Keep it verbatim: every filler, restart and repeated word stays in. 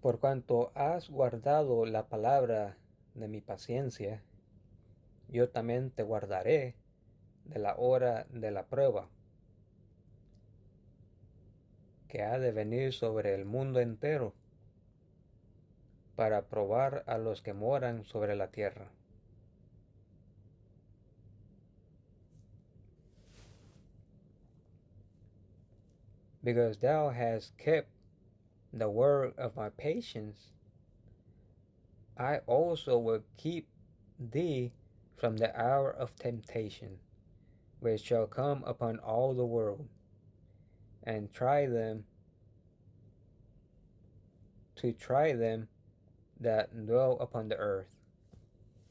Por cuanto has guardado la palabra de mi paciencia, yo también te guardaré de la hora de la prueba, que ha de venir sobre el mundo entero, para probar a los que moran sobre la tierra. Because thou hast kept the word of my patience, I also will keep thee from the hour of temptation, which shall come upon all the world, and try them to try them that dwell upon the earth.